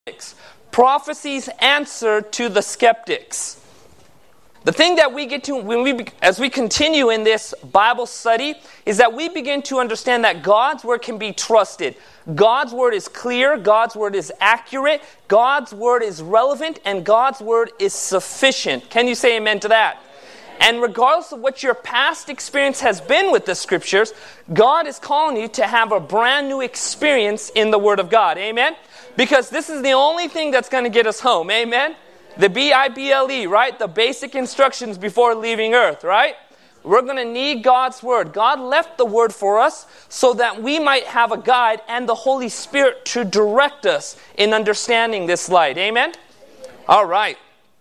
Prophecy's answer to the skeptics. The thing that we get to as we continue in this Bible study is that we begin to understand that God's word can be trusted. God's word is clear, God's word is accurate, God's word is relevant, and God's word is sufficient. Can you say amen to that? And regardless of what your past experience has been with the scriptures, God is calling you to have a brand new experience in the word of God. Amen? Because this is the only thing that's going to get us home. Amen? The Bible, right? The basic instructions before leaving earth, right? We're going to need God's word. God left the word for us so that we might have a guide and the Holy Spirit to direct us in understanding this light. Amen? All right.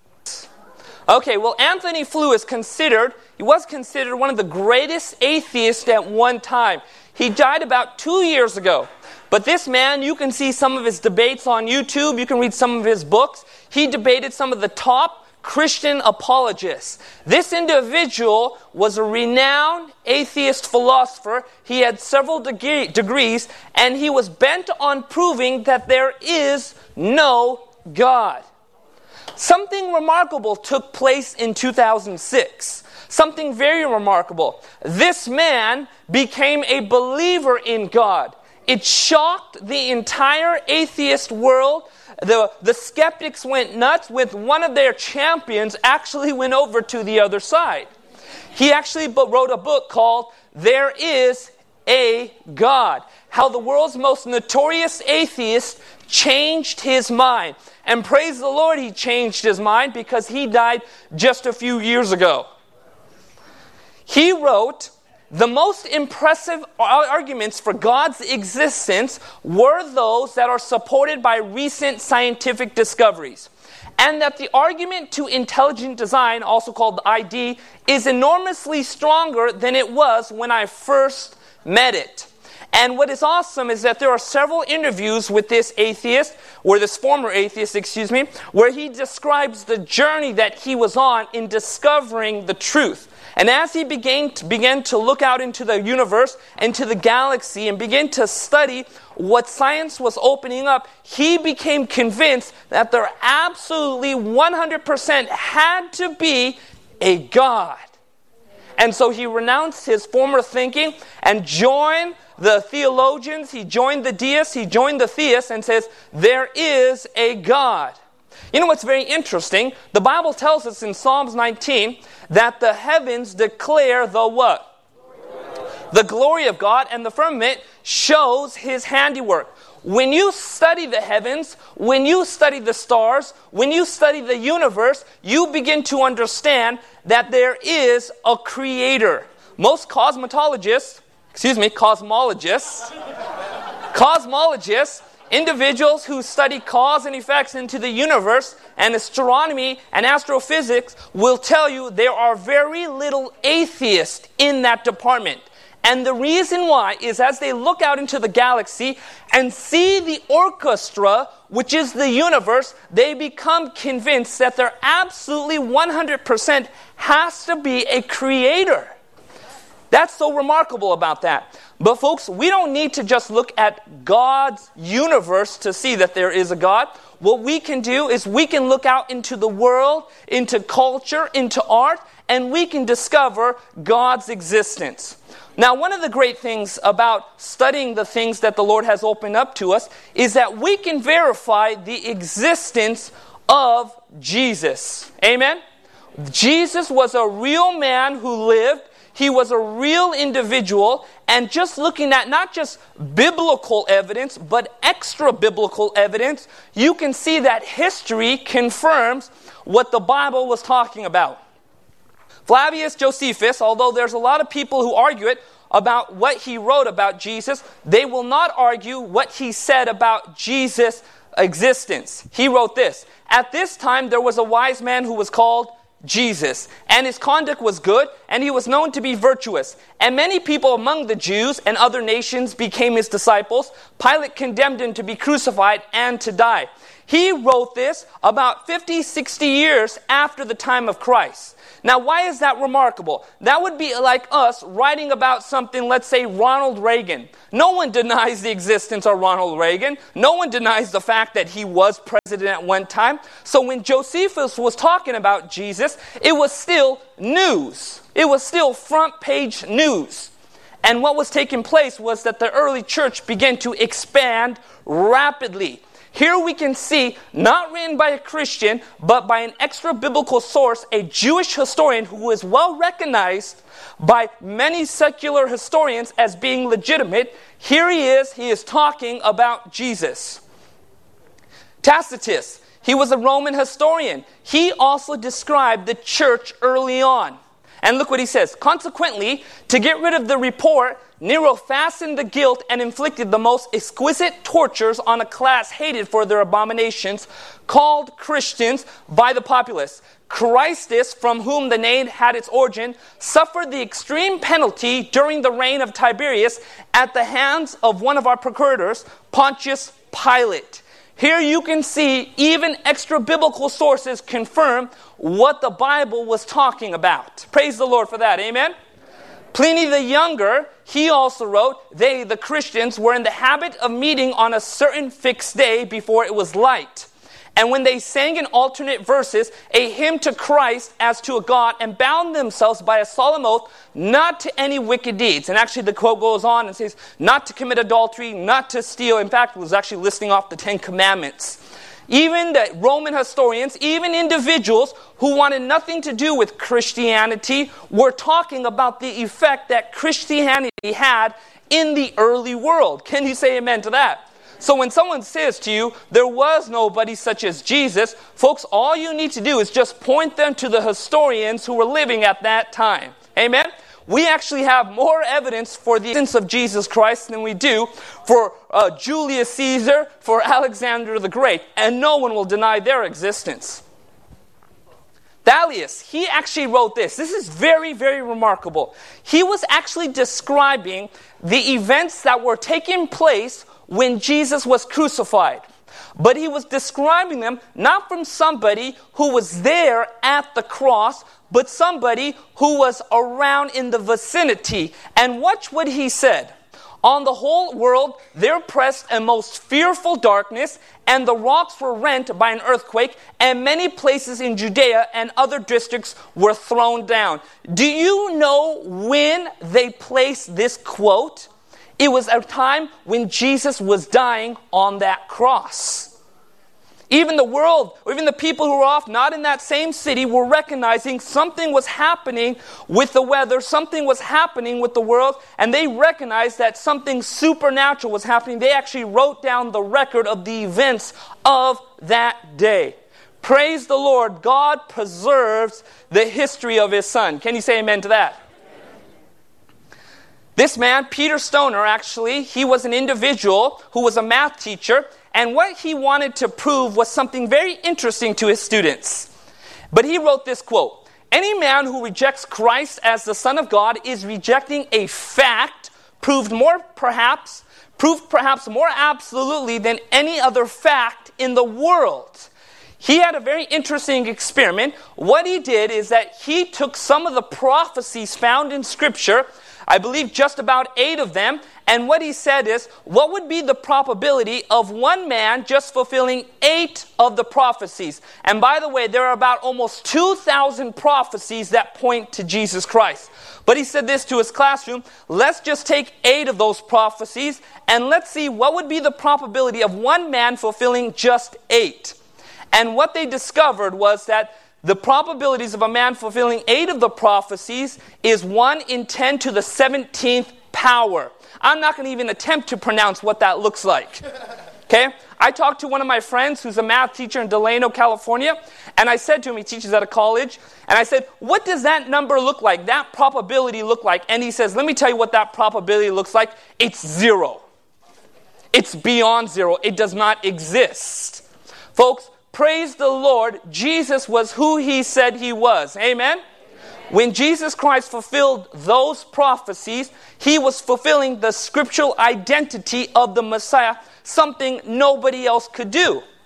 Okay, well, Anthony Flew was considered one of the greatest atheists at one time. He died about 2 years ago. But this man, you can see some of his debates on YouTube. You can read some of his books. He debated some of the top Christian apologists. This individual was a renowned atheist philosopher. He had several degrees, and he was bent on proving that there is no God. Something remarkable took place in 2006. Something very remarkable. This man became a believer in God. It shocked the entire atheist world. The skeptics went nuts with one of their champions actually went over to the other side. He actually wrote a book called There Is a God. How the world's most notorious atheist changed his mind. And praise the Lord, he changed his mind because he died just a few years ago. He wrote, the most impressive arguments for God's existence were those that are supported by recent scientific discoveries. And that the argument to intelligent design, also called the ID, is enormously stronger than it was when I first met it. And what is awesome is that there are several interviews with this former atheist, where he describes the journey that he was on in discovering the truth. And as he began to look out into the universe, into the galaxy, and begin to study what science was opening up, he became convinced that there absolutely 100% had to be a God. And so he renounced his former thinking and joined the theologians, he joined the deists, he joined the theists, and says, there is a God. You know what's very interesting? The Bible tells us in Psalms 19 that the heavens declare the what? The glory of God, and the firmament shows his handiwork. When you study the heavens, when you study the stars, when you study the universe, you begin to understand that there is a creator. Most cosmologists, individuals who study cause and effects into the universe and astronomy and astrophysics will tell you there are very little atheists in that department. And the reason why is as they look out into the galaxy and see the orchestra, which is the universe, they become convinced that there absolutely 100% has to be a creator. That's so remarkable about that. But folks, we don't need to just look at God's universe to see that there is a God. What we can do is we can look out into the world, into culture, into art, and we can discover God's existence. Now, one of the great things about studying the things that the Lord has opened up to us is that we can verify the existence of Jesus. Amen? Jesus was a real man who lived. He was a real individual, and just looking at not just biblical evidence, but extra-biblical evidence, you can see that history confirms what the Bible was talking about. Flavius Josephus, although there's a lot of people who argue it about what he wrote about Jesus, they will not argue what he said about Jesus' existence. He wrote this, at this time there was a wise man who was called Jesus, and his conduct was good, and he was known to be virtuous. And many people among the Jews and other nations became his disciples. Pilate condemned him to be crucified and to die. He wrote this about 50, 60 years after the time of Christ. Now, why is that remarkable? That would be like us writing about something, let's say Ronald Reagan. No one denies the existence of Ronald Reagan. No one denies the fact that he was president at one time. So when Josephus was talking about Jesus, it was still news. It was still front page news. And what was taking place was that the early church began to expand rapidly. Here we can see, not written by a Christian, but by an extra-biblical source, a Jewish historian who is well recognized by many secular historians as being legitimate. Here he is talking about Jesus. Tacitus, he was a Roman historian. He also described the church early on. And look what he says. Consequently, to get rid of the report, Nero fastened the guilt and inflicted the most exquisite tortures on a class hated for their abominations, called Christians by the populace. Christus, from whom the name had its origin, suffered the extreme penalty during the reign of Tiberius at the hands of one of our procurators, Pontius Pilate. Here you can see even extra-biblical sources confirm what the Bible was talking about. Praise the Lord for that. Amen? Pliny the Younger, he also wrote, they, the Christians, were in the habit of meeting on a certain fixed day before it was light. And when they sang in alternate verses a hymn to Christ as to a God, and bound themselves by a solemn oath not to any wicked deeds. And actually the quote goes on and says, not to commit adultery, not to steal. In fact, it was actually listing off the 10 Commandments. Even the Roman historians, even individuals who wanted nothing to do with Christianity, were talking about the effect that Christianity had in the early world. Can you say amen to that? So when someone says to you, there was nobody such as Jesus, folks, all you need to do is just point them to the historians who were living at that time. Amen? We actually have more evidence for the existence of Jesus Christ than we do for Julius Caesar, for Alexander the Great, and no one will deny their existence. Thalius, he actually wrote this. This is very, very remarkable. He was actually describing the events that were taking place when Jesus was crucified. But he was describing them not from somebody who was there at the cross, but somebody who was around in the vicinity. And watch what he said. On the whole world there pressed a most fearful darkness, and the rocks were rent by an earthquake, and many places in Judea and other districts were thrown down. Do you know when they placed this quote? It was a time when Jesus was dying on that cross. Even the world, or even the people who were off, not in that same city, were recognizing something was happening with the weather, something was happening with the world, and they recognized that something supernatural was happening. They actually wrote down the record of the events of that day. Praise the Lord, God preserves the history of His Son. Can you say amen to that? This man, Peter Stoner, actually, he was an individual who was a math teacher, and what he wanted to prove was something very interesting to his students. But he wrote this quote, "Any man who rejects Christ as the Son of God is rejecting a fact proved perhaps more absolutely than any other fact in the world." He had a very interesting experiment. What he did is that he took some of the prophecies found in Scripture, I believe just about 8 of them, and what he said is, what would be the probability of one man just fulfilling 8 of the prophecies? And by the way, there are about almost 2,000 prophecies that point to Jesus Christ. But he said this to his classroom, let's just take 8 of those prophecies, and let's see what would be the probability of one man fulfilling just 8. And what they discovered was that the probabilities of a man fulfilling 8 of the prophecies is 1 in 10 to the 17th power. I'm not going to even attempt to pronounce what that looks like. Okay? I talked to one of my friends who's a math teacher in Delano, California, and I said to him, he teaches at a college, and I said, what does that number look like, that probability look like? And he says, let me tell you what that probability looks like. It's 0. It's beyond 0. It does not exist. Folks, praise the Lord, Jesus was who He said He was. Amen? When Jesus Christ fulfilled those prophecies, He was fulfilling the scriptural identity of the Messiah, something nobody else could do.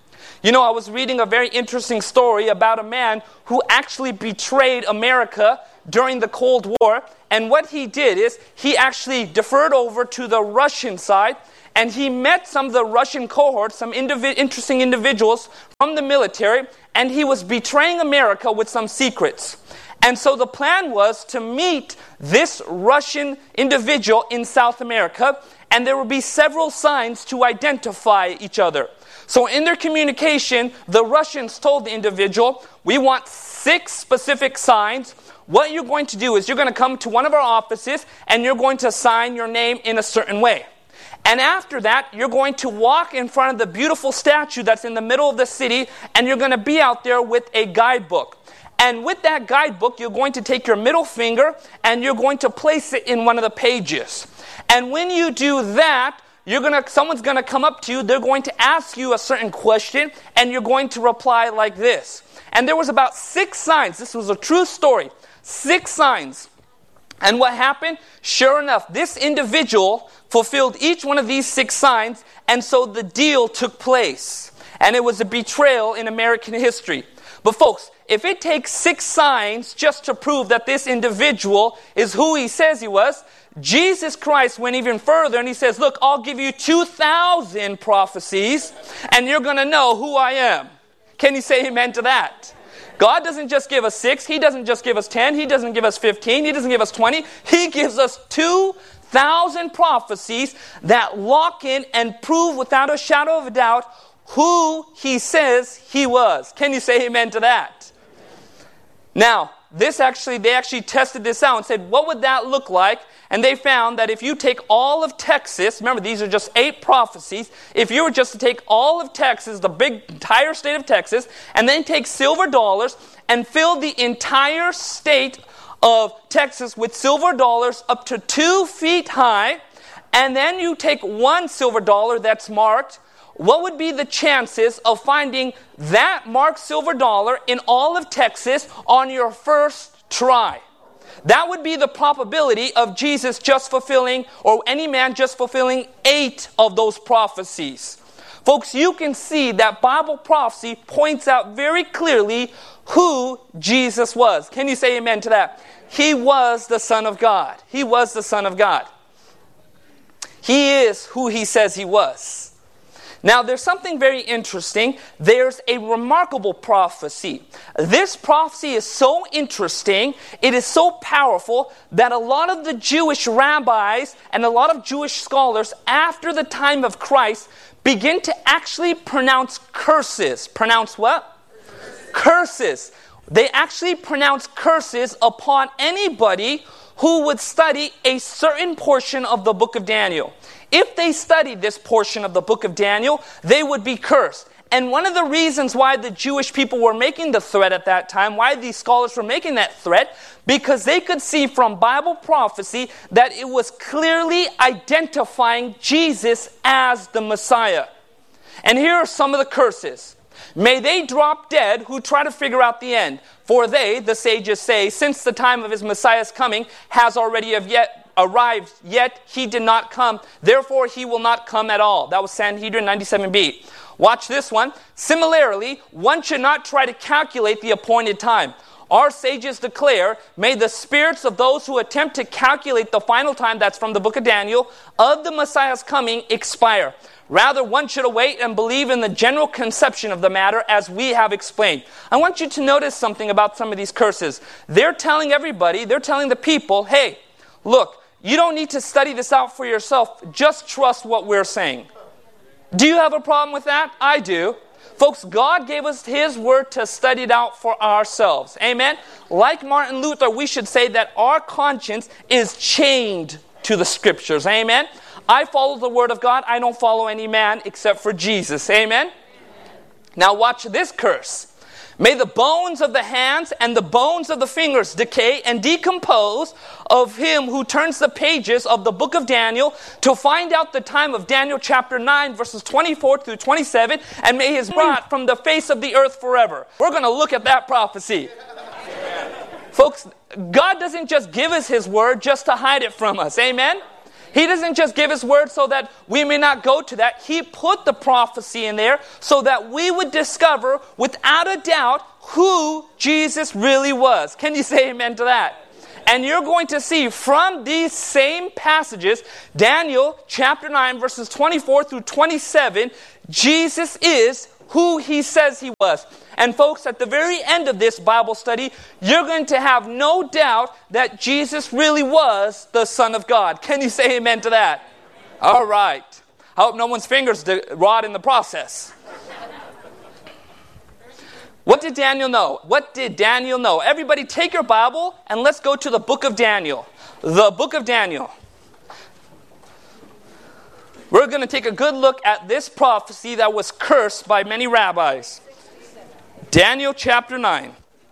You know, I was reading a very interesting story about a man who actually betrayed America during the Cold War. And what he did is he actually deferred over to the Russian side, and he met some of the Russian cohorts, some interesting individuals from the military, and he was betraying America with some secrets. And so the plan was to meet this Russian individual in South America, and there would be several signs to identify each other. So in their communication, the Russians told the individual, we want 6 specific signs. What you're going to do is you're going to come to one of our offices and you're going to sign your name in a certain way. And after that, you're going to walk in front of the beautiful statue that's in the middle of the city, and you're going to be out there with a guidebook. And with that guidebook, you're going to take your middle finger and you're going to place it in one of the pages. And when you do that, someone's going to come up to you, they're going to ask you a certain question, and you're going to reply like this. And there was about 6 signs. This was a true story. 6 signs. And what happened? Sure enough, this individual fulfilled each one of these 6 signs, and so the deal took place. And it was a betrayal in American history. But folks, if it takes 6 signs just to prove that this individual is who he says he was, Jesus Christ went even further and he says, look, I'll give you 2,000 prophecies and you're going to know who I am. Can you say amen to that? God doesn't just give us 6. He doesn't just give us 10. He doesn't give us 15. He doesn't give us 20. He gives us 2,000 prophecies that lock in and prove without a shadow of a doubt who he says he was. Can you say amen to that? Now, they actually tested this out and said, what would that look like? And they found that if you take all of Texas, remember these are just 8 prophecies, if you were just to take all of Texas, the big entire state of Texas, and then take silver dollars and fill the entire state of Texas with silver dollars up to 2 feet high, and then you take 1 silver dollar that's marked, what would be the chances of finding that marked silver dollar in all of Texas on your first try? That would be the probability of Jesus just fulfilling, or any man just fulfilling 8 of those prophecies. Folks, you can see that Bible prophecy points out very clearly who Jesus was. Can you say amen to that? He was the Son of God. He was the Son of God. He is who he says he was. Now, there's something very interesting. There's a remarkable prophecy. This prophecy is so interesting, it is so powerful, that a lot of the Jewish rabbis and a lot of Jewish scholars after the time of Christ begin to actually pronounce curses. Pronounce what? Curses. They actually pronounce curses upon anybody who would study a certain portion of the book of Daniel. If they studied this portion of the book of Daniel, they would be cursed. And one of the reasons why the Jewish people were making the threat at that time, why these scholars were making that threat, because they could see from Bible prophecy that it was clearly identifying Jesus as the Messiah. And here are some of the curses. May they drop dead who try to figure out the end. For they, the sages say, since the time of his Messiah's coming has already arrived, yet he did not come. Therefore, he will not come at all. That was Sanhedrin 97b. Watch this one. Similarly, one should not try to calculate the appointed time. Our sages declare, may the spirits of those who attempt to calculate the final time, that's from the book of Daniel, of the Messiah's coming expire. Rather, one should await and believe in the general conception of the matter as we have explained. I want you to notice something about some of these curses. They're telling everybody, they're telling the people, hey, look, you don't need to study this out for yourself. Just trust what we're saying. Do you have a problem with that? I do. Folks, God gave us his word to study it out for ourselves. Amen? Like Martin Luther, we should say that our conscience is chained to the scriptures. Amen? I follow the word of God. I don't follow any man except for Jesus. Amen? Now watch this curse. May the bones of the hands and the bones of the fingers decay and decompose of him who turns the pages of the book of Daniel to find out the time of Daniel chapter 9 verses 24 through 27, and may his brought from the face of the earth forever. We're going to look at that prophecy. Folks, God doesn't just give us his word just to hide it from us. Amen? He doesn't just give his word so that we may not go to that. He put the prophecy in there so that we would discover without a doubt who Jesus really was. Can you say amen to that? And you're going to see from these same passages, Daniel chapter 9 verses 24 through 27, Jesus is who he says he was. And folks, at the very end of this Bible study, you're going to have no doubt that Jesus really was the Son of God. Can you say amen to that? All right. I hope no one's fingers rot in the process. What did Daniel know? What did Daniel know? Everybody take your Bible and let's go to the book of Daniel. The book of Daniel. We're going to take a good look at this prophecy that was cursed by many rabbis. Daniel chapter 9.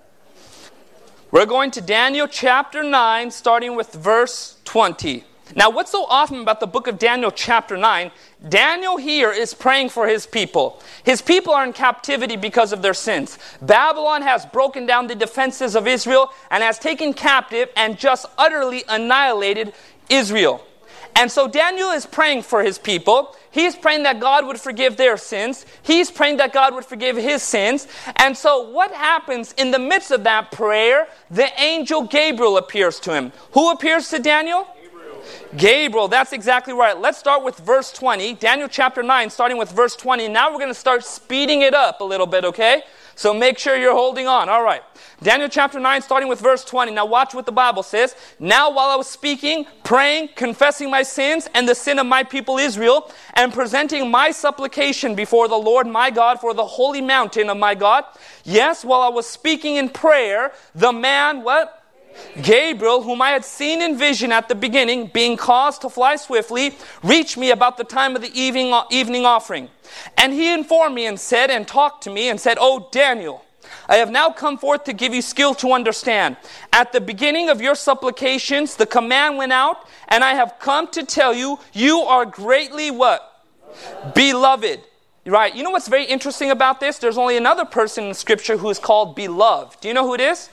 We're going to Daniel chapter 9 starting with verse 20. Now, what's so awesome about the book of Daniel chapter 9, Daniel here is praying for his people. His people are in captivity because of their sins. Babylon has broken down the defenses of Israel and has taken captive and just utterly annihilated Israel. And so Daniel is praying for his people. He's praying that God would forgive their sins. He's praying that God would forgive his sins. And so what happens in the midst of that prayer? The angel Gabriel appears to him. Who appears to Daniel? Gabriel, that's exactly right. Let's start with verse 20. Daniel chapter 9, starting with verse 20. Now we're going to start speeding it up a little bit, okay? So make sure you're holding on. All right. Daniel chapter 9, starting with verse 20. Now watch what the Bible says. Now while I was speaking, praying, confessing my sins and the sin of my people Israel, and presenting my supplication before the Lord my God for the holy mountain of my God. Yes, while I was speaking in prayer, the man, what? Gabriel, whom I had seen in vision at the beginning, being caused to fly swiftly, reached me about the time of the evening offering. And he informed me and said, and talked to me and said, "O Daniel, I have now come forth to give you skill to understand. At the beginning of your supplications, the command went out, and I have come to tell you, you are greatly what? Beloved." Right, you know what's very interesting about this? There's only another person in Scripture who is called beloved. Do you know who it is?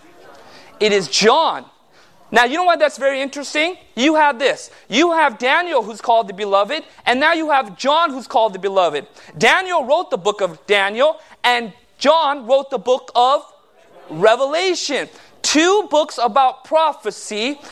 It is John. Now, you know why that's very interesting? You have this. You have Daniel who's called the beloved, and now you have John who's called the beloved. Daniel wrote the book of Daniel, and John wrote the book of Revelation. Two books about prophecy.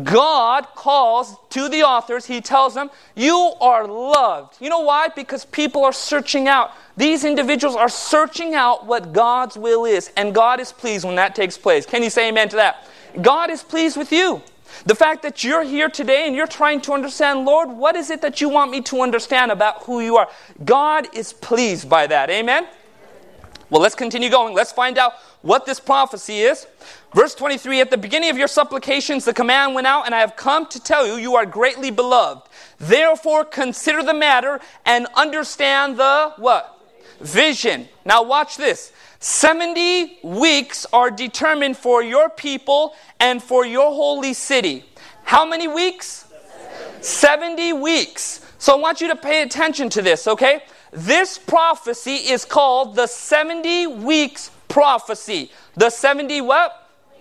God calls to the authors, he tells them, you are loved. You know why? Because people are searching out. These individuals are searching out what God's will is, and God is pleased when that takes place. Can you say amen to that? God is pleased with you. The fact that you're here today and you're trying to understand, Lord, what is it that you want me to understand about who you are? God is pleased by that. Amen? Well, let's continue going. Let's find out what this prophecy is. Verse 23, at the beginning of your supplications, the command went out, and I have come to tell you, you are greatly beloved. Therefore, consider the matter and understand the what? Vision. Now watch this. 70 weeks are determined for your people and for your holy city. How many weeks? 70 weeks. So I want you to pay attention to this, okay? This prophecy is called the 70 weeks prophecy. The 70 what?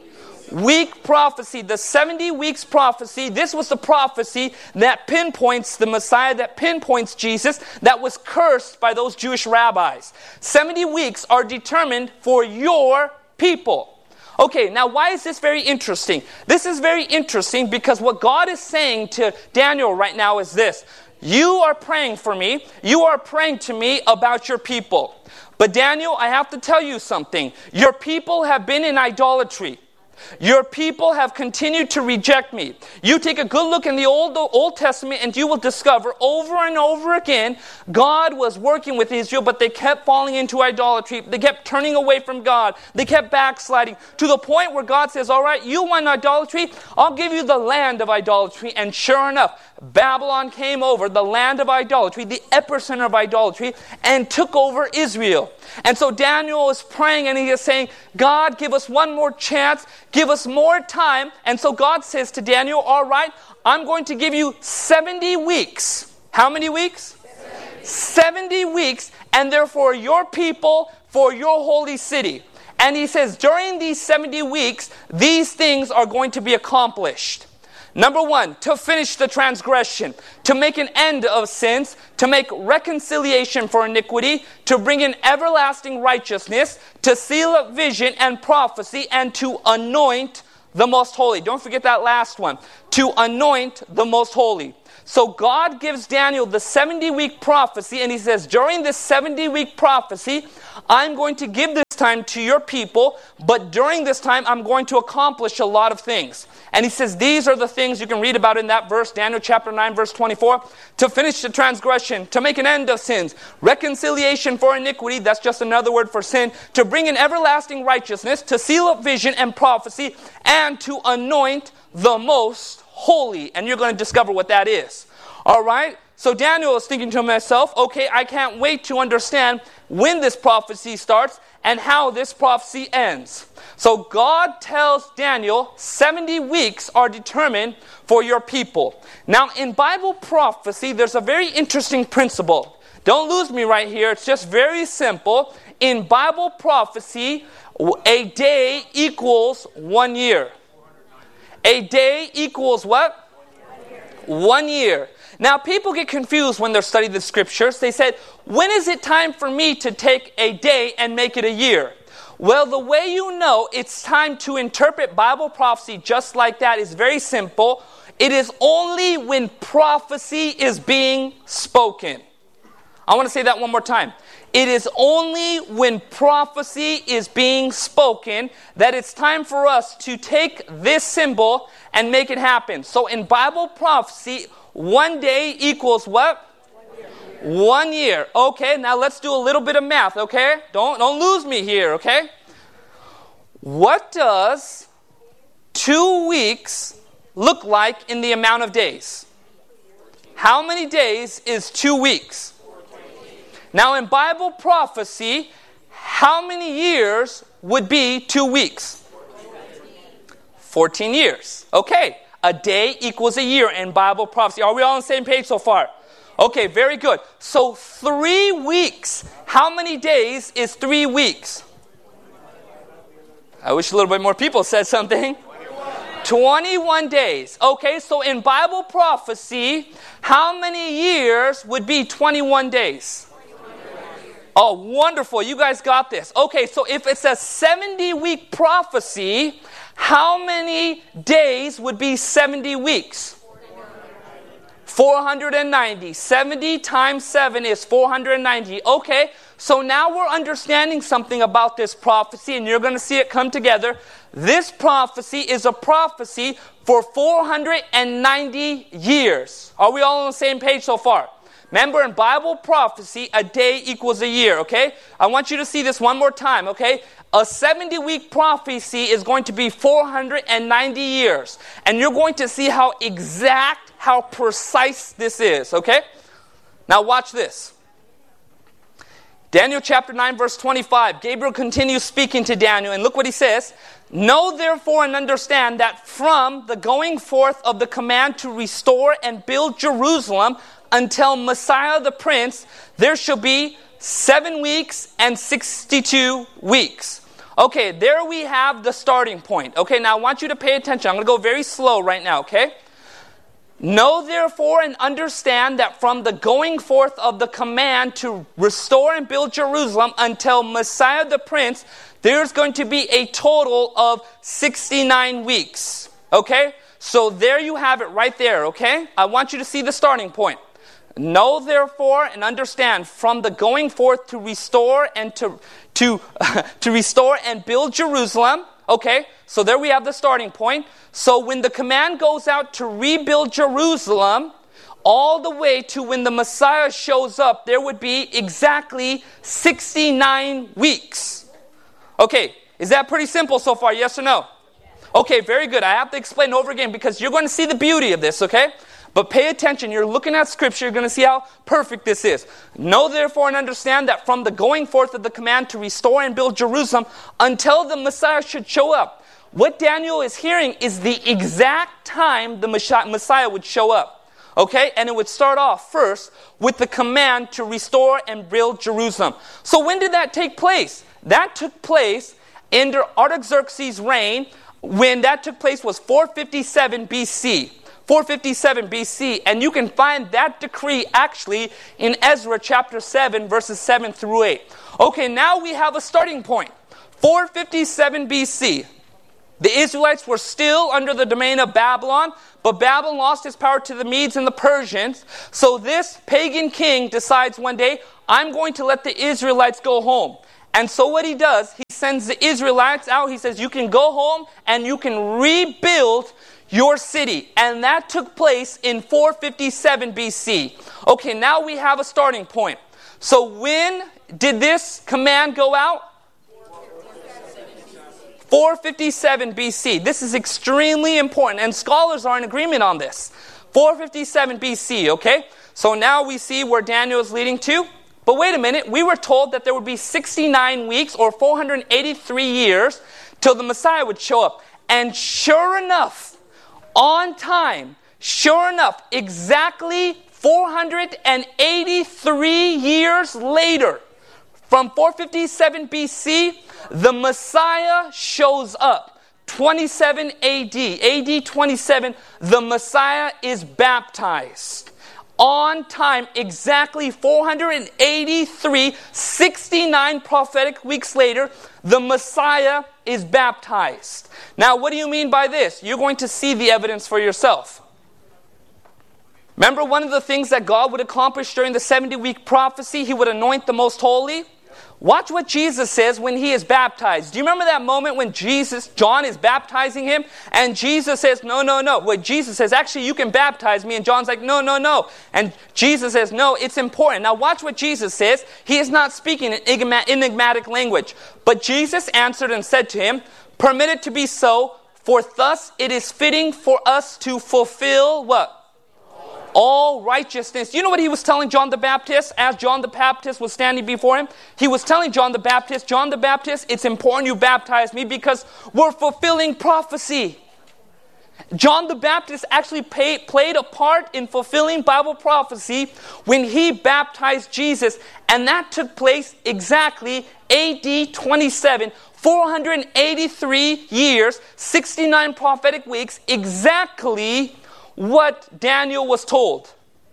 Week prophecy. The 70 weeks prophecy. This was the prophecy that pinpoints the Messiah, that pinpoints Jesus, that was cursed by those Jewish rabbis. 70 weeks are determined for your people. Okay, now why is this very interesting? This is very interesting because what God is saying to Daniel right now is this. You are praying for me. You are praying to me about your people. But Daniel, I have to tell you something. Your people have been in idolatry. Your people have continued to reject me. You take a good look in the Old Testament and you will discover over and over again God was working with Israel, but they kept falling into idolatry. They kept turning away from God. They kept backsliding to the point where God says, all right, you want idolatry? I'll give you the land of idolatry. And sure enough, Babylon came over, the land of idolatry, the epicenter of idolatry, and took over Israel. And so Daniel is praying and he is saying, God, give us one more chance, give us more time. And so God says to Daniel, all right, I'm going to give you 70 weeks. How many weeks? 70 weeks, and therefore your people, for your holy city. And he says, during these 70 weeks, these things are going to be accomplished. Number one, to finish the transgression, to make an end of sins, to make reconciliation for iniquity, to bring in everlasting righteousness, to seal up vision and prophecy, and to anoint the most holy. Don't forget that last one. To anoint the most holy. So God gives Daniel the 70-week prophecy, and he says, during this 70-week prophecy, I'm going to give this time to your people, but during this time, I'm going to accomplish a lot of things. And he says, these are the things you can read about in that verse, Daniel chapter 9, verse 24. To finish the transgression, to make an end of sins, reconciliation for iniquity, that's just another word for sin, to bring in everlasting righteousness, to seal up vision and prophecy, and to anoint the most holy. And you're going to discover what that is. All right? So Daniel is thinking to himself, okay, I can't wait to understand when this prophecy starts and how this prophecy ends. So God tells Daniel 70 weeks are determined for your people. Now in Bible prophecy, there's a very interesting principle. Don't lose me right here. It's just very simple. In Bible prophecy, a day equals 1 year. A day equals what? 1 year. Now, people get confused when they're studying the scriptures. They said, when is it time for me to take a day and make it a year? Well, the way you know it's time to interpret Bible prophecy just like that is very simple. It is only when prophecy is being spoken. I want to say that one more time. It is only when prophecy is being spoken that it's time for us to take this symbol and make it happen. So in Bible prophecy, 1 day equals what? 1 year. Okay, now let's do a little bit of math, okay? Don't lose me here, okay? What does 2 weeks look like in the amount of days? How many days is 2 weeks? Now in Bible prophecy, how many years would be 2 weeks? 14 years. Okay, a day equals a year in Bible prophecy. Are we all on the same page so far? Okay, very good. So 3 weeks. How many days is 3 weeks? I wish a little bit more people said something. 21 days. Okay, so in Bible prophecy, how many years would be 21 days? Oh, wonderful. You guys got this. Okay, so if it's a 70-week prophecy, how many days would be 70 weeks? 490. 70 times 7 is 490. Okay, so now we're understanding something about this prophecy, and you're going to see it come together. This prophecy is a prophecy for 490 years. Are we all on the same page so far? Remember, in Bible prophecy, a day equals a year, okay? I want you to see this one more time, okay? A 70-week prophecy is going to be 490 years. And you're going to see how exact, how precise this is, okay? Now watch this. Daniel chapter 9, verse 25. Gabriel continues speaking to Daniel, and look what he says. Know therefore and understand that from the going forth of the command to restore and build Jerusalem until Messiah the Prince, there shall be 7 weeks and 62 weeks. Okay, there we have the starting point. Okay, now I want you to pay attention. I'm going to go very slow right now, okay? Know therefore and understand that from the going forth of the command to restore and build Jerusalem until Messiah the Prince, there's going to be a total of 69 weeks. Okay? So there you have it right there, okay? I want you to see the starting point. Know therefore and understand from the going forth to restore and to restore and build Jerusalem. Okay, so there we have the starting point. So when the command goes out to rebuild Jerusalem, all the way to when the Messiah shows up, there would be exactly 69 weeks. Okay, is that pretty simple so far, yes or no? Okay, very good. I have to explain over again because you're going to see the beauty of this, okay? But pay attention. You're looking at Scripture. You're going to see how perfect this is. Know therefore and understand that from the going forth of the command to restore and build Jerusalem until the Messiah should show up. What Daniel is hearing is the exact time the Messiah would show up. Okay? And it would start off first with the command to restore and build Jerusalem. So when did that take place? That took place under Artaxerxes' reign. When that took place was 457 BC. 457 BC, and you can find that decree actually in Ezra chapter 7, verses 7 through 8. Okay, now we have a starting point. 457 BC. The Israelites were still under the domain of Babylon, but Babylon lost its power to the Medes and the Persians. So this pagan king decides one day, I'm going to let the Israelites go home. And so what he does, he sends the Israelites out. He says, you can go home and you can rebuild your city. And that took place in 457 BC. Okay, now we have a starting point. So when did this command go out? 457 BC. This is extremely important, and scholars are in agreement on this. 457 BC, okay? So now we see where Daniel is leading to. But wait a minute, we were told that there would be 69 weeks or 483 years till the Messiah would show up. And sure enough, on time, sure enough, exactly 483 years later, from 457 BC, the Messiah shows up. 27 AD. AD 27, the Messiah is baptized. On time, exactly 483, 69 prophetic weeks later, the Messiah is baptized. Now, what do you mean by this? You're going to see the evidence for yourself. Remember one of the things that God would accomplish during the 70-week prophecy? He would anoint the most holy. Watch what Jesus says when he is baptized. Do you remember that moment when John is baptizing him? And Jesus says, no. Well, Jesus says, actually, you can baptize me. And John's like, no. And Jesus says, no, it's important. Now watch what Jesus says. He is not speaking in enigmatic language. But Jesus answered and said to him, permit it to be so, for thus it is fitting for us to fulfill what? All righteousness. You know what he was telling John the Baptist as John the Baptist was standing before him? He was telling John the Baptist, it's important you baptize me because we're fulfilling prophecy. John the Baptist actually played a part in fulfilling Bible prophecy when he baptized Jesus. And that took place exactly AD 27. 483 years, 69 prophetic weeks, exactly what Daniel was told.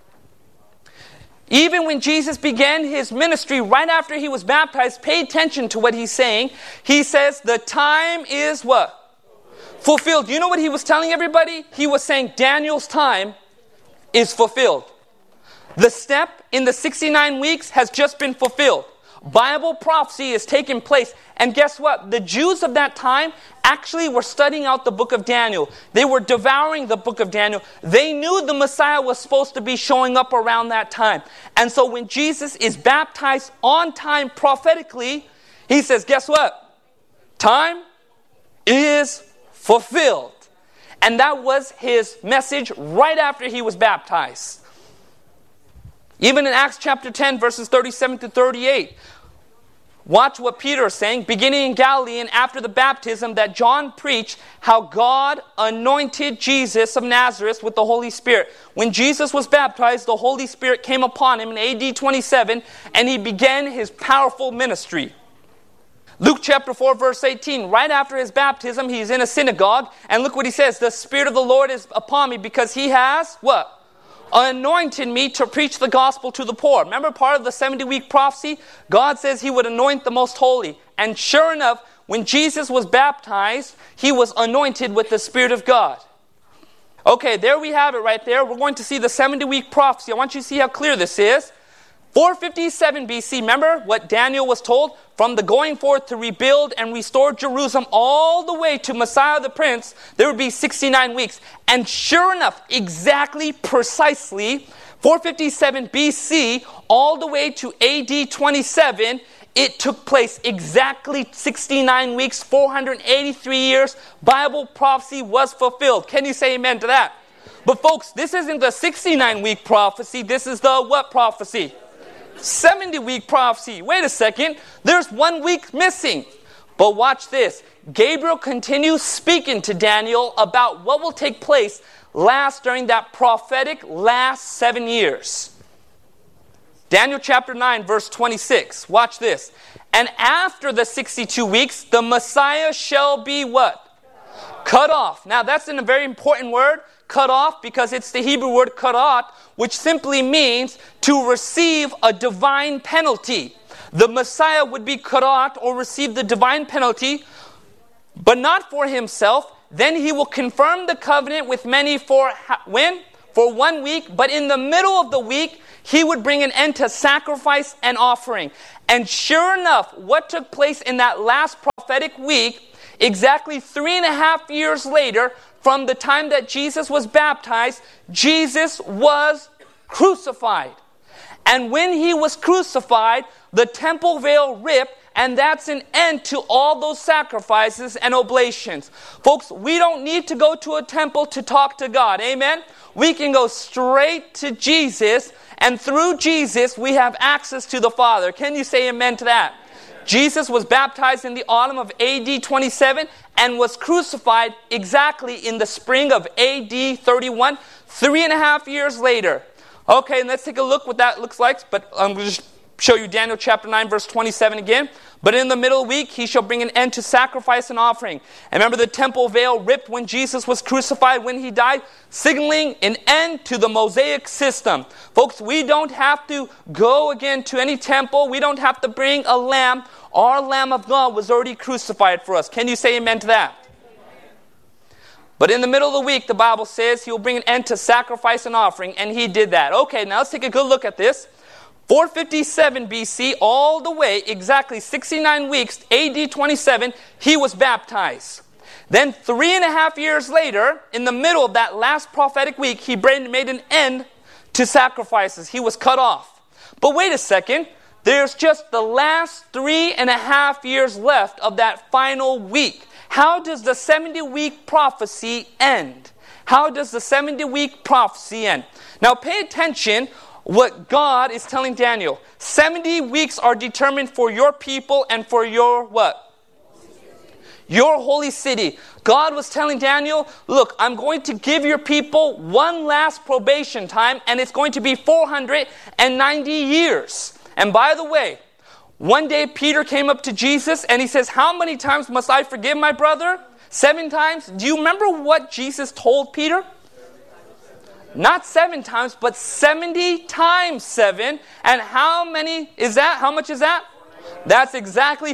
Even when Jesus began his ministry, right after he was baptized, pay attention to what he's saying. He says, the time is what? Fulfilled. Do you know what he was telling everybody? He was saying Daniel's time is fulfilled. The step in the 69 weeks has just been fulfilled. Bible prophecy is taking place. And guess what? The Jews of that time actually were studying out the book of Daniel. They were devouring the book of Daniel. They knew the Messiah was supposed to be showing up around that time. And so when Jesus is baptized on time prophetically, he says, guess what? Time is fulfilled. And that was his message right after he was baptized. Even in Acts chapter 10, verses 37 to 38, watch what Peter is saying, beginning in Galilee and after the baptism that John preached, how God anointed Jesus of Nazareth with the Holy Spirit. When Jesus was baptized, the Holy Spirit came upon him in AD 27, and he began his powerful ministry. Luke chapter 4, verse 18, right after his baptism, he's in a synagogue, and look what he says, the Spirit of the Lord is upon me because he has, what? Anointed me to preach the gospel to the poor. Remember part of the 70-week prophecy? God says he would anoint the most holy. And sure enough, when Jesus was baptized, he was anointed with the Spirit of God. Okay, there we have it right there. We're going to see the 70-week prophecy. I want you to see how clear this is. 457 BC, remember what Daniel was told? From the going forth to rebuild and restore Jerusalem all the way to Messiah the Prince, there would be 69 weeks. And sure enough, exactly, precisely, 457 BC, all the way to AD 27, it took place exactly 69 weeks, 483 years. Bible prophecy was fulfilled. Can you say amen to that? But folks, this isn't the 69-week prophecy. This is the what prophecy? 70-week prophecy. Wait a second. There's 1 week missing. But watch this. Gabriel continues speaking to Daniel about what will take place during that prophetic last 7 years. Daniel chapter 9, verse 26. Watch this. And after the 62 weeks, the Messiah shall be what? Cut off. Now that's a very important word. cut off because it's the Hebrew word karat, which simply means to receive a divine penalty. The Messiah would be karat or receive the divine penalty, but not for himself. Then he will confirm the covenant with many for when? For 1 week. But in the middle of the week, he would bring an end to sacrifice and offering. And sure enough, what took place in that last prophetic week, exactly 3.5 years later, from the time that Jesus was baptized, Jesus was crucified. And when he was crucified, the temple veil ripped, and that's an end to all those sacrifices and oblations. Folks, we don't need to go to a temple to talk to God. Amen? We can go straight to Jesus, and through Jesus, we have access to the Father. Can you say amen to that? Jesus was baptized in the autumn of AD 27 and was crucified exactly in the spring of AD 31, 3.5 years later. Okay, and let's take a look what that looks like. But I'm going to just show you Daniel chapter 9, verse 27 again. But in the middle week, he shall bring an end to sacrifice and offering. And remember, the temple veil ripped when Jesus was crucified, when he died, signaling an end to the Mosaic system. Folks, we don't have to go again to any temple. We don't have to bring a lamb. Our Lamb of God was already crucified for us. Can you say amen to that? But in the middle of the week, the Bible says he will bring an end to sacrifice and offering, and he did that. Okay, now let's take a good look at this. 457 BC, all the way, exactly 69 weeks, AD 27, he was baptized. Then 3.5 years later, in the middle of that last prophetic week, he made an end to sacrifices. He was cut off. But wait a second, there's just the last 3.5 years left of that final week. How does the 70-week prophecy end? How does the 70-week prophecy end? Now pay attention what God is telling Daniel. 70 weeks are determined for your people and for your what? Your holy city. God was telling Daniel, look, I'm going to give your people one last probation time, and it's going to be 490 years. And by the way, one day Peter came up to Jesus and he says, how many times must I forgive my brother? 7 times? Do you remember what Jesus told Peter? Not 7 times, but 70 times 7. And how many is that? How much is that? That's exactly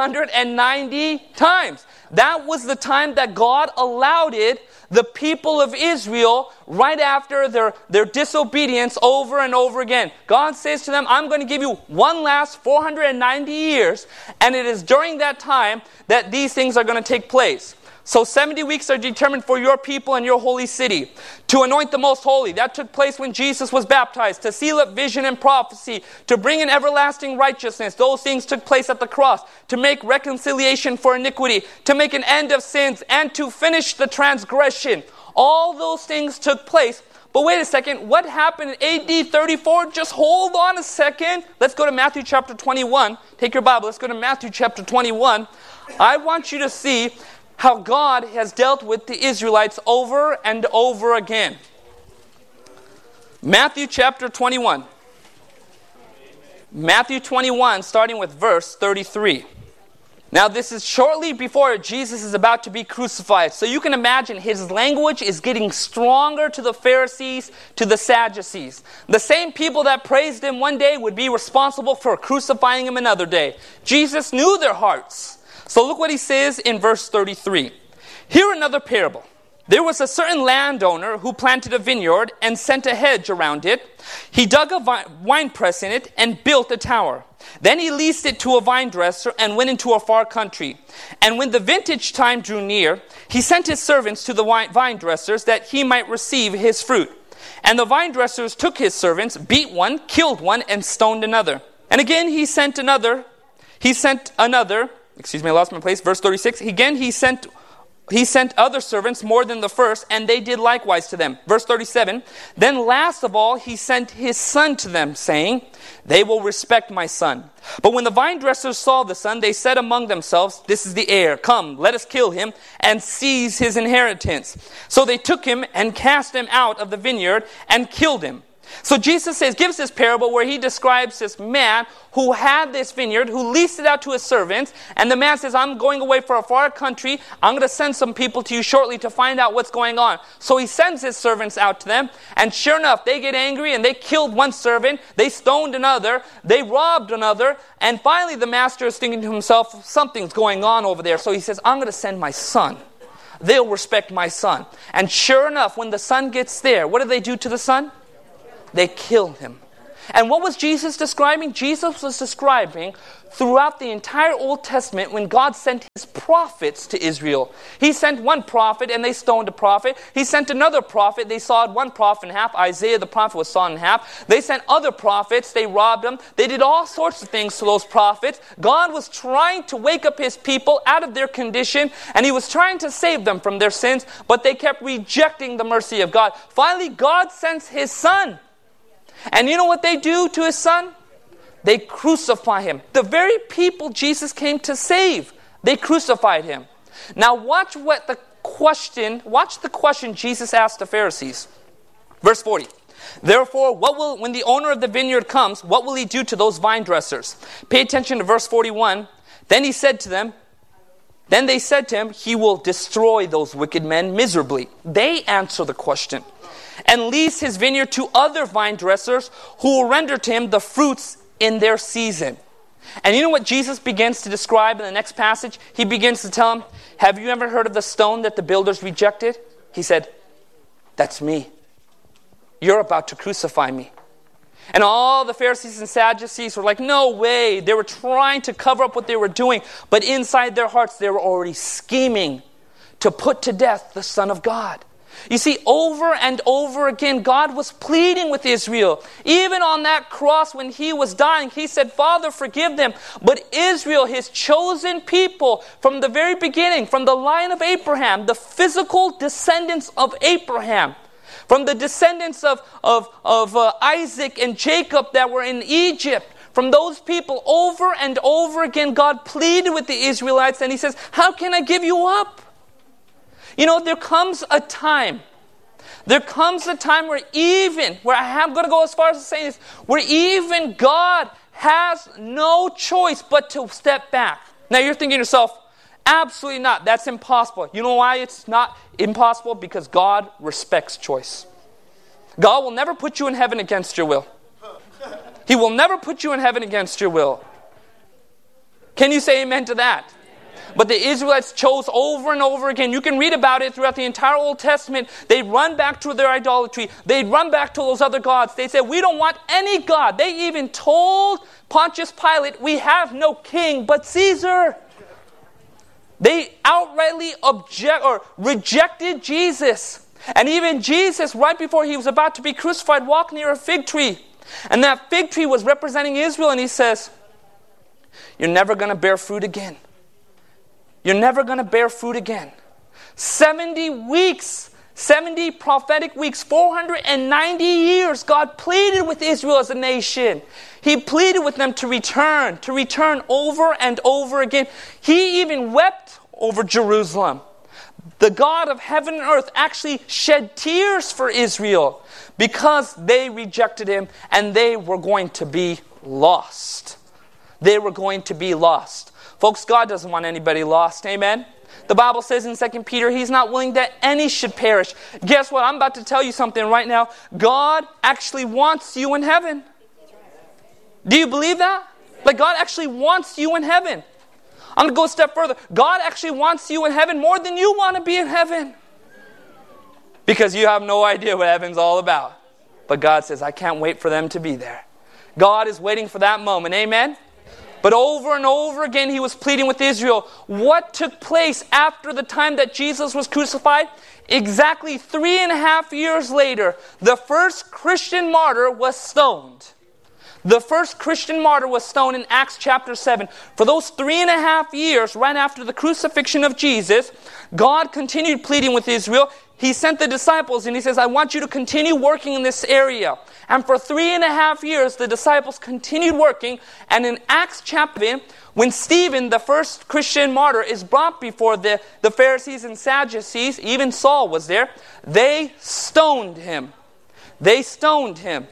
490 times. That was the time that God allowed it, the people of Israel, right after their disobedience over and over again. God says to them, I'm going to give you one last 490 years, and it is during that time that these things are going to take place. So 70 weeks are determined for your people and your holy city. To anoint the most holy, that took place when Jesus was baptized. To seal up vision and prophecy. To bring in everlasting righteousness. Those things took place at the cross. To make reconciliation for iniquity. To make an end of sins. And to finish the transgression. All those things took place. But wait a second, what happened in AD 34? Just hold on a second. Let's go to Matthew chapter 21. Take your Bible, let's go to Matthew chapter 21. I want you to see how God has dealt with the Israelites over and over again. Matthew chapter 21. Matthew 21, starting with verse 33. Now this is shortly before Jesus is about to be crucified. So you can imagine his language is getting stronger to the Pharisees, to the Sadducees. The same people that praised him one day would be responsible for crucifying him another day. Jesus knew their hearts. So look what he says in verse 33. Hear another parable. There was a certain landowner who planted a vineyard and sent a hedge around it. He dug a winepress in it and built a tower. Then he leased it to a vine dresser and went into a far country. And when the vintage time drew near, he sent his servants to the vine dressers that he might receive his fruit. And the vine dressers took his servants, beat one, killed one, and stoned another. And again he sent another. Excuse me, I lost my place. Verse 36. Again, he sent other servants more than the first, and they did likewise to them. Verse 37. Then last of all, he sent his son to them, saying, they will respect my son. But when the vine dressers saw the son, they said among themselves, this is the heir. Come, let us kill him and seize his inheritance. So they took him and cast him out of the vineyard and killed him. So Jesus gives this parable where he describes this man who had this vineyard, who leased it out to his servants, and the man says, I'm going away for a far country. I'm going to send some people to you shortly to find out what's going on. So he sends his servants out to them, and sure enough, they get angry and they killed one servant, they stoned another, they robbed another, and finally the master is thinking to himself, something's going on over there. So he says, I'm going to send my son. They'll respect my son. And sure enough, when the son gets there, what do they do to the son? They kill him. And what was Jesus describing? Jesus was describing throughout the entire Old Testament when God sent his prophets to Israel. He sent one prophet and they stoned a prophet. He sent another prophet. They sawed one prophet in half. Isaiah the prophet was sawn in half. They sent other prophets. They robbed them. They did all sorts of things to those prophets. God was trying to wake up his people out of their condition, and he was trying to save them from their sins, but they kept rejecting the mercy of God. Finally, God sends his son. And you know what they do to his son? They crucify him. The very people Jesus came to save, they crucified him. Now watch the question Jesus asked the Pharisees. Verse 40. Therefore, when the owner of the vineyard comes, what will he do to those vine dressers? Pay attention to verse 41. Then they said to him, he will destroy those wicked men miserably. They answer the question. And lease his vineyard to other vine dressers who will render to him the fruits in their season. And you know what Jesus begins to describe in the next passage? He begins to tell him, have you ever heard of the stone that the builders rejected? He said, that's me. You're about to crucify me. And all the Pharisees and Sadducees were like, no way. They were trying to cover up what they were doing. But inside their hearts, they were already scheming to put to death the Son of God. You see, over and over again, God was pleading with Israel. Even on that cross when he was dying, he said, Father, forgive them. But Israel, his chosen people, from the very beginning, from the line of Abraham, the physical descendants of Abraham, from the descendants of Isaac and Jacob that were in Egypt, from those people, over and over again, God pleaded with the Israelites, and he says, how can I give you up? You know, there comes a time where I'm going to go as far as to say this, where even God has no choice but to step back. Now you're thinking to yourself, absolutely not. That's impossible. You know why it's not impossible? Because God respects choice. God will never put you in heaven against your will. He will never put you in heaven against your will. Can you say amen to that? But the Israelites chose over and over again. You can read about it throughout the entire Old Testament. They'd run back to their idolatry. They'd run back to those other gods. They said, we don't want any God. They even told Pontius Pilate, we have no king but Caesar. They outrightly rejected Jesus. And even Jesus, right before he was about to be crucified, walked near a fig tree. And that fig tree was representing Israel. And he says, you're never going to bear fruit again. You're never going to bear fruit again. 70 weeks, 70 prophetic weeks, 490 years, God pleaded with Israel as a nation. He pleaded with them to return over and over again. He even wept over Jerusalem. The God of heaven and earth actually shed tears for Israel because they rejected him and they were going to be lost. They were going to be lost. Folks, God doesn't want anybody lost. Amen? The Bible says in 2 Peter, he's not willing that any should perish. Guess what? I'm about to tell you something right now. God actually wants you in heaven. Do you believe that? Like God actually wants you in heaven. I'm going to go a step further. God actually wants you in heaven more than you want to be in heaven. Because you have no idea what heaven's all about. But God says, I can't wait for them to be there. God is waiting for that moment. Amen? But over and over again, he was pleading with Israel. What took place after the time that Jesus was crucified? Exactly 3.5 years later, the first Christian martyr was stoned. The first Christian martyr was stoned in Acts chapter 7. For those 3.5 years, right after the crucifixion of Jesus, God continued pleading with Israel. He sent the disciples and he says, I want you to continue working in this area. And for 3.5 years, the disciples continued working. And in Acts chapter 7, when Stephen, the first Christian martyr, is brought before the Pharisees and Sadducees, even Saul was there, they stoned him. They stoned him.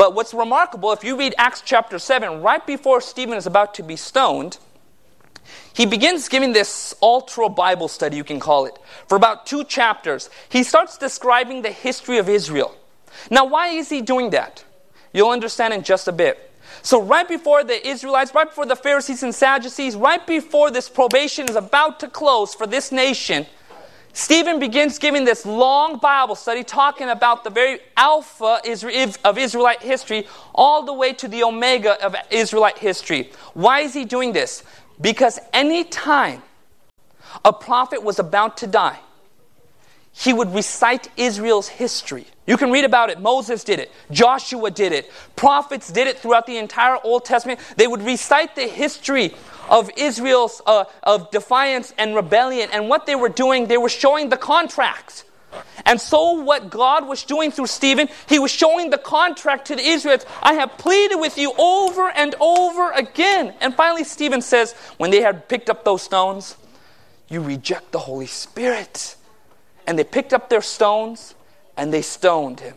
But what's remarkable, if you read Acts chapter 7, right before Stephen is about to be stoned, he begins giving this ultra Bible study, you can call it, for about 2 chapters. He starts describing the history of Israel. Now, why is he doing that? You'll understand in just a bit. So right before the Israelites, right before the Pharisees and Sadducees, right before this probation is about to close for this nation, Stephen begins giving this long Bible study talking about the very alpha of Israelite history all the way to the omega of Israelite history. Why is he doing this? Because any time a prophet was about to die, he would recite Israel's history. You can read about it. Moses did it. Joshua did it. Prophets did it throughout the entire Old Testament. They would recite the history of Israel's of defiance and rebellion. And what they were doing, they were showing the contract. And so what God was doing through Stephen, he was showing the contract to the Israelites. I have pleaded with you over and over again. And finally Stephen says, when they had picked up those stones, you reject the Holy Spirit. And they picked up their stones and they stoned him.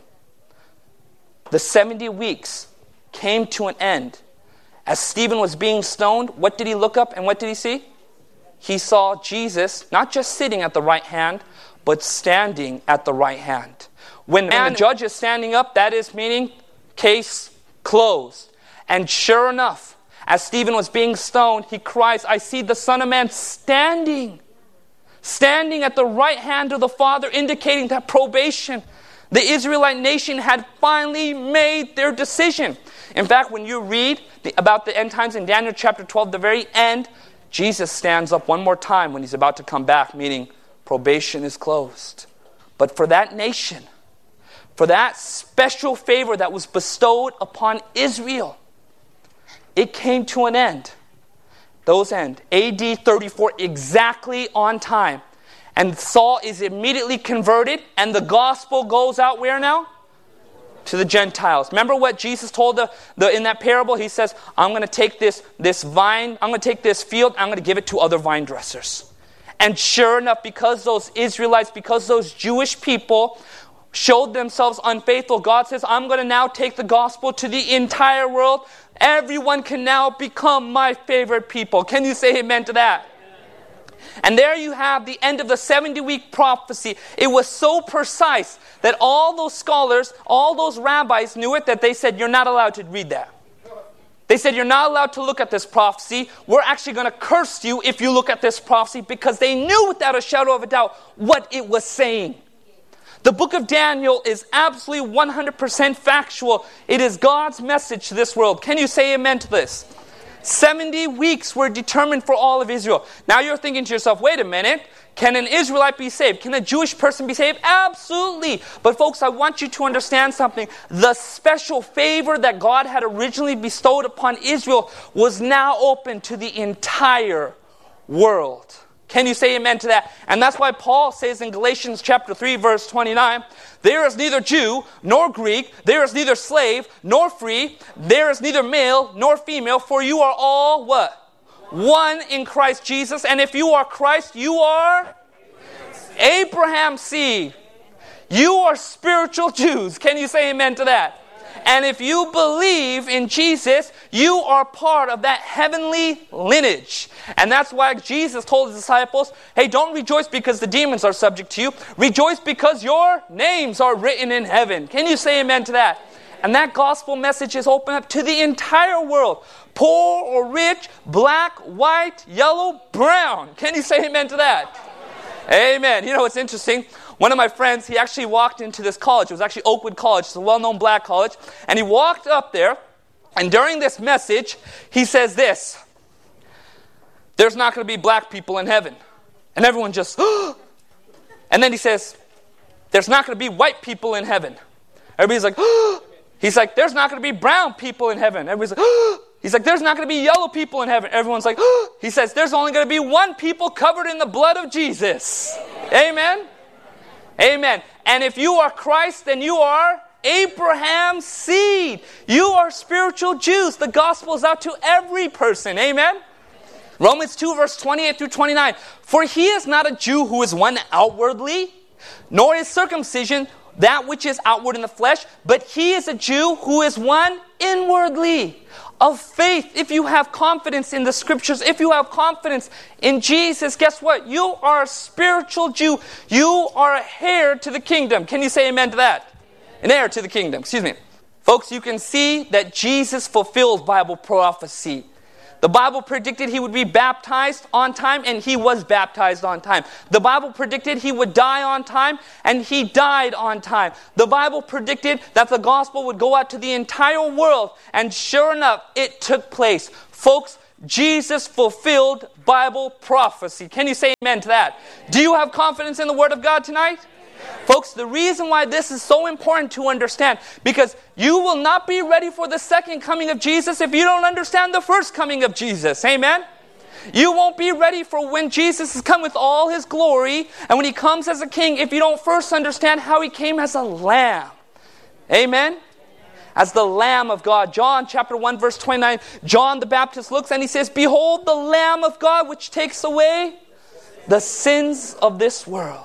The 70 weeks came to an end. As Stephen was being stoned, what did he look up and what did he see? He saw Jesus not just sitting at the right hand, but standing at the right hand. When the judge is standing up, that is meaning case closed. And sure enough, as Stephen was being stoned, he cries, I see the Son of Man standing at the right hand of the Father, indicating that probation. The Israelite nation had finally made their decision. In fact, when you read about the end times in Daniel chapter 12, the very end, Jesus stands up one more time when he's about to come back, meaning probation is closed. But for that nation, for that special favor that was bestowed upon Israel, it came to an end. Those end. AD 34, exactly on time. And Saul is immediately converted, and the gospel goes out where now? To the Gentiles. Remember what Jesus told in that parable? He says, I'm going to take this vine, I'm going to take this field, I'm going to give it to other vine dressers. And sure enough, because those Israelites, because those Jewish people showed themselves unfaithful, God says, I'm going to now take the gospel to the entire world. Everyone can now become my favorite people. Can you say amen to that? And there you have the end of the 70-week prophecy. It was so precise that all those scholars, all those rabbis knew it, that they said, you're not allowed to read that. They said, you're not allowed to look at this prophecy. We're actually going to curse you if you look at this prophecy, because they knew without a shadow of a doubt what it was saying. The book of Daniel is absolutely 100% factual. It is God's message to this world. Can you say amen to this? 70 weeks were determined for all of Israel. Now you're thinking to yourself, wait a minute, can an Israelite be saved? Can a Jewish person be saved? Absolutely. But folks, I want you to understand something. The special favor that God had originally bestowed upon Israel was now open to the entire world. Can you say amen to that? And that's why Paul says in Galatians chapter 3, verse 29, there is neither Jew nor Greek, there is neither slave nor free, there is neither male nor female, for you are all what? One in Christ Jesus. And if you are Christ, you are Abraham's seed. You are spiritual Jews. Can you say amen to that? And if you believe in Jesus, you are part of that heavenly lineage. And that's why Jesus told his disciples, hey, don't rejoice because the demons are subject to you. Rejoice because your names are written in heaven. Can you say amen to that? And that gospel message is open up to the entire world. Poor or rich, black, white, yellow, brown. Can you say amen to that? Amen. You know, it's interesting. One of my friends, he actually walked into this college. It was actually Oakwood College. It's a well-known black college. And he walked up there, and during this message, he says this, there's not going to be black people in heaven. And everyone just, and then he says, there's not going to be white people in heaven. Everybody's like, he's like, there's not going to be brown people in heaven. Everybody's like, he's like, there's not going to be yellow people in heaven. Everyone's like, he says, there's only going to be one people covered in the blood of Jesus. Amen? Amen. And if you are Christ, then you are Abraham's seed. You are spiritual Jews. The gospel is out to every person. Amen. Romans 2 verse 28 through 29. For he is not a Jew who is one outwardly, nor is circumcision that which is outward in the flesh, but he is a Jew who is one inwardly of faith. If you have confidence in the scriptures, if you have confidence in Jesus, guess what? You are a spiritual Jew. You are a heir to the kingdom. Can you say amen to that? An heir to the kingdom. Excuse me. Folks, you can see that Jesus fulfilled Bible prophecy. The Bible predicted he would be baptized on time, and he was baptized on time. The Bible predicted he would die on time, and he died on time. The Bible predicted that the gospel would go out to the entire world, and sure enough, it took place. Folks, Jesus fulfilled Bible prophecy. Can you say amen to that? Do you have confidence in the Word of God tonight? Folks, the reason why this is so important to understand, because you will not be ready for the second coming of Jesus if you don't understand the first coming of Jesus. Amen? You won't be ready for when Jesus has come with all his glory and when he comes as a king if you don't first understand how he came as a lamb. Amen? As the Lamb of God. John chapter 1 verse 29, John the Baptist looks and he says, "Behold the Lamb of God which takes away the sins of this world."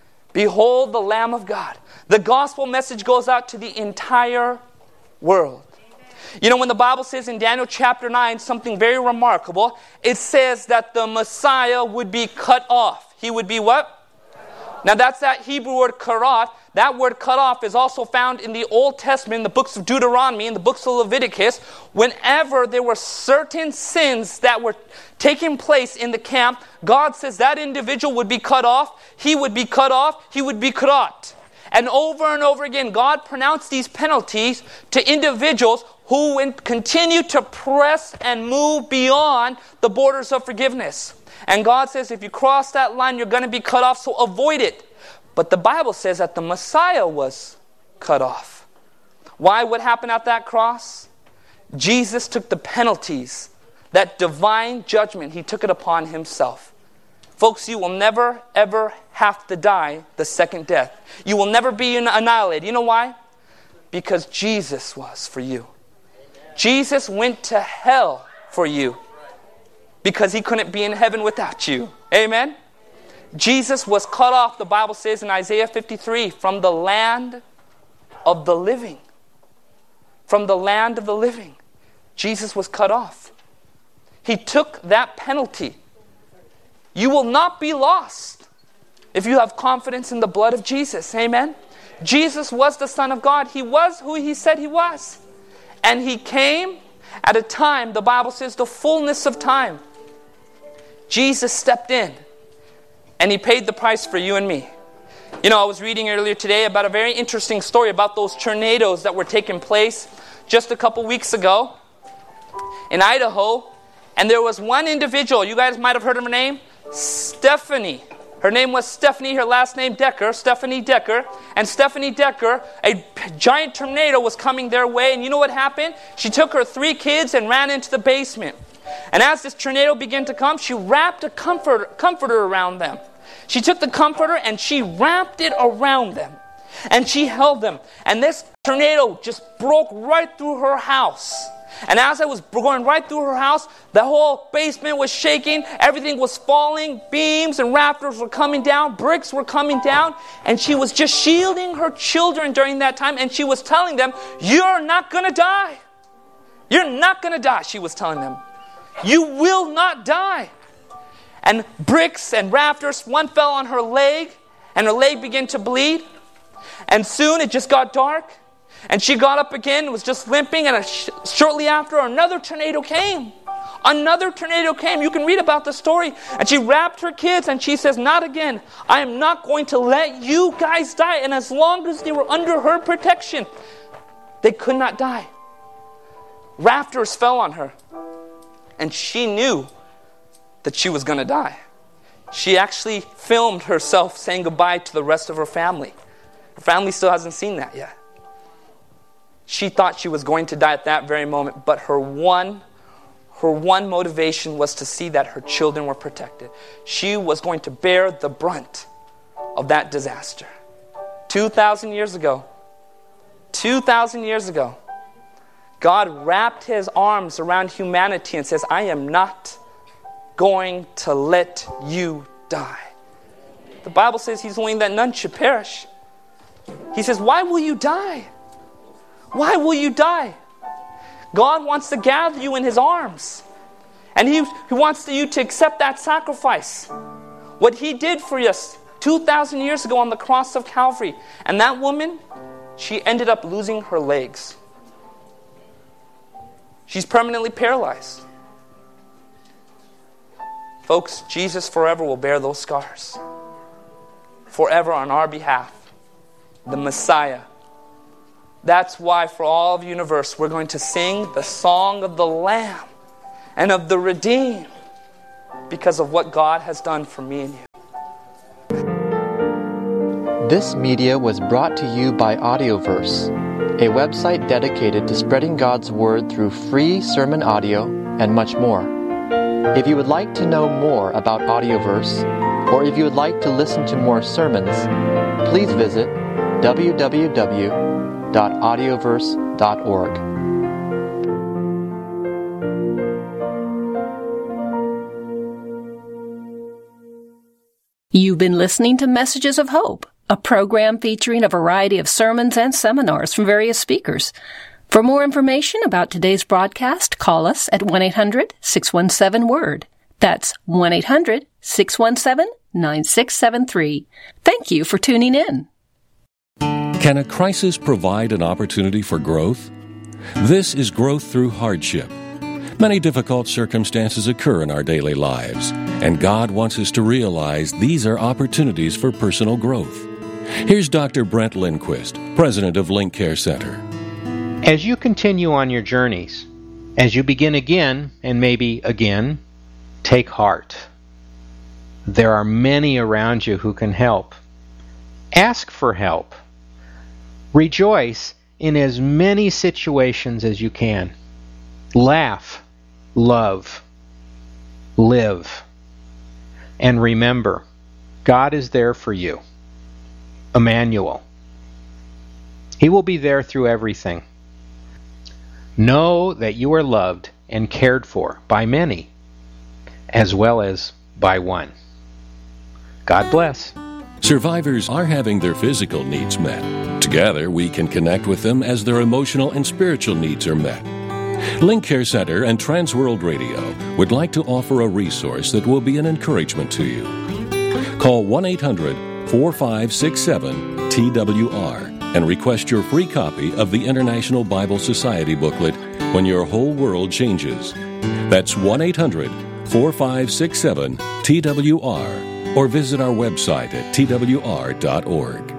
Behold the Lamb of God. The gospel message goes out to the entire world. You know, when the Bible says in Daniel chapter 9 something very remarkable, it says that the Messiah would be cut off. He would be what? Now that's that Hebrew word karat. That word cut off is also found in the Old Testament, in the books of Deuteronomy, in the books of Leviticus. Whenever there were certain sins that were taking place in the camp, God says that individual would be cut off, he would be cut off, he would be karat. And over again, God pronounced these penalties to individuals who would continue to press and move beyond the borders of forgiveness. And God says, if you cross that line, you're going to be cut off, so avoid it. But the Bible says that the Messiah was cut off. Why? What happened at that cross? Jesus took the penalties, that divine judgment, he took it upon himself. Folks, you will never, ever have to die the second death. You will never be annihilated. You know why? Because Jesus was for you. Jesus went to hell for you because he couldn't be in heaven without you. Amen? Jesus was cut off, the Bible says in Isaiah 53, from the land of the living. From the land of the living. Jesus was cut off. He took that penalty. You will not be lost if you have confidence in the blood of Jesus. Amen? Jesus was the Son of God. He was who he said he was. And he came at a time, the Bible says, the fullness of time. Jesus stepped in. And he paid the price for you and me. You know, I was reading earlier today about a very interesting story about those tornadoes that were taking place just a couple weeks ago in Idaho. And there was one individual, you guys might have heard of her name, Stephanie. Her name was Stephanie, her last name Decker, Stephanie Decker. And Stephanie Decker, a giant tornado was coming their way. And you know what happened? She took her 3 kids and ran into the basement. And as this tornado began to come, she wrapped a comforter around them. She took the comforter and she wrapped it around them. And she held them. And this tornado just broke right through her house. And as it was going right through her house, the whole basement was shaking. Everything was falling. Beams and rafters were coming down. Bricks were coming down. And she was just shielding her children during that time. And she was telling them, "You're not going to die. You're not going to die," she was telling them. "You will not die." And bricks and rafters, one fell on her leg, and her leg began to bleed. And soon it just got dark, and she got up again and was just limping, and shortly after, another tornado came. Another tornado came. You can read about the story. And she wrapped her kids, and she says, "Not again. I am not going to let you guys die." And as long as they were under her protection, they could not die. Rafters fell on her. And she knew that she was going to die. She actually filmed herself saying goodbye to the rest of her family. Her family still hasn't seen that yet. She thought she was going to die at that very moment, but her one motivation was to see that her children were protected. She was going to bear the brunt of that disaster. 2,000 years ago, God wrapped his arms around humanity and says, "I am not going to let you die." The Bible says he's willing that none should perish. He says, why will you die? Why will you die? God wants to gather you in His arms. And He wants you to accept that sacrifice. What He did for us 2,000 years ago on the cross of Calvary. And that woman, she ended up losing her legs. She's permanently paralyzed. Folks, Jesus forever will bear those scars. Forever on our behalf. The Messiah. That's why for all of the universe we're going to sing the song of the Lamb and of the redeemed because of what God has done for me and you. This media was brought to you by Audioverse, a website dedicated to spreading God's Word through free sermon audio and much more. If you would like to know more about Audioverse, or if you would like to listen to more sermons, please visit www.audioverse.org. You've been listening to Messages of Hope, a program featuring a variety of sermons and seminars from various speakers. For more information about today's broadcast, call us at 1-800-617-WORD. That's 1-800-617-9673. Thank you for tuning in. Can a crisis provide an opportunity for growth? This is growth through hardship. Many difficult circumstances occur in our daily lives, and God wants us to realize these are opportunities for personal growth. Here's Dr. Brent Lindquist, president of Link Care Center. As you continue on your journeys, as you begin again, and maybe again, take heart. There are many around you who can help. Ask for help. Rejoice in as many situations as you can. Laugh, love, live. And remember, God is there for you. Emmanuel. He will be there through everything. Know that you are loved and cared for by many, as well as by one. God bless. Survivors are having their physical needs met. Together, we can connect with them as their emotional and spiritual needs are met. Link Care Center and Transworld Radio would like to offer a resource that will be an encouragement to you. Call 1-800-4567-TWR and request your free copy of the International Bible Society booklet, When Your Whole World Changes. That's 1-800-4567-TWR, or visit our website at twr.org.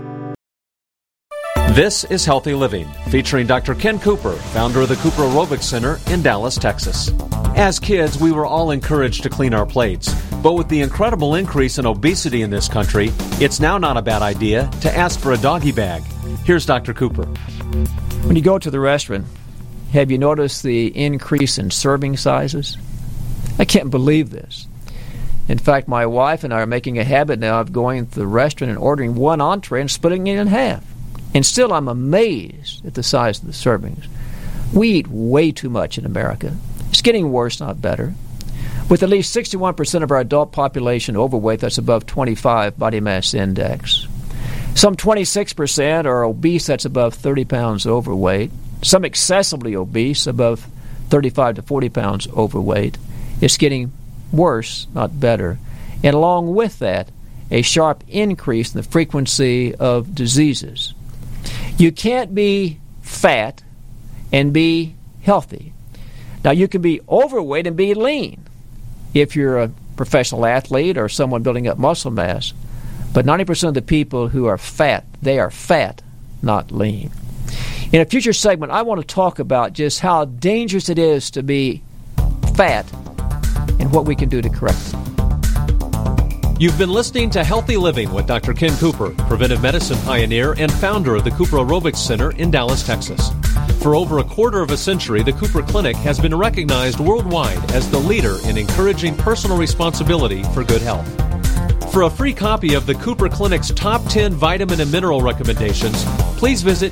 This is Healthy Living, featuring Dr. Ken Cooper, founder of the Cooper Aerobics Center in Dallas, Texas. As kids, we were all encouraged to clean our plates, but with the incredible increase in obesity in this country, it's now not a bad idea to ask for a doggy bag. Here's Dr. Cooper. When you go to the restaurant, have you noticed the increase in serving sizes? I can't believe this. In fact, my wife and I are making a habit now of going to the restaurant and ordering one entree and splitting it in half. And still I'm amazed at the size of the servings. We eat way too much in America. It's getting worse, not better. With at least 61% of our adult population overweight, that's above 25 body mass index. Some 26% are obese, that's above 30 pounds overweight. Some excessively obese, above 35 to 40 pounds overweight. It's getting worse, not better. And along with that, a sharp increase in the frequency of diseases. You can't be fat and be healthy. Now, you can be overweight and be lean if you're a professional athlete or someone building up muscle mass. But 90% of the people who are fat, they are fat, not lean. In a future segment, I want to talk about just how dangerous it is to be fat and what we can do to correct it. You've been listening to Healthy Living with Dr. Ken Cooper, preventive medicine pioneer and founder of the Cooper Aerobics Center in Dallas, Texas. For over a quarter of a century, the Cooper Clinic has been recognized worldwide as the leader in encouraging personal responsibility for good health. For a free copy of the Cooper Clinic's top 10 vitamin and mineral recommendations, please visit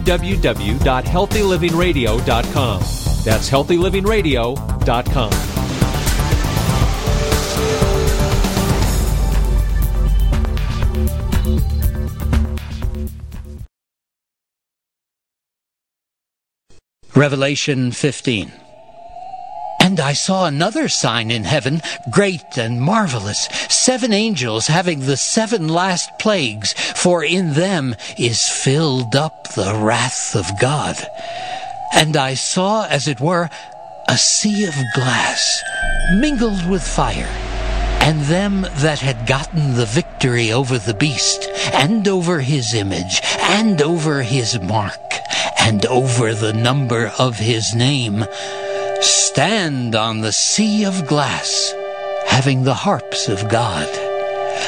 www.healthylivingradio.com. That's healthylivingradio.com. Revelation 15. And I saw another sign in heaven, great and marvelous, 7 angels having the 7 last plagues, for in them is filled up the wrath of God. And I saw, as it were, a sea of glass, mingled with fire, and them that had gotten the victory over the beast, and over his image, and over his mark, and over the number of his name, stand on the sea of glass, having the harps of God.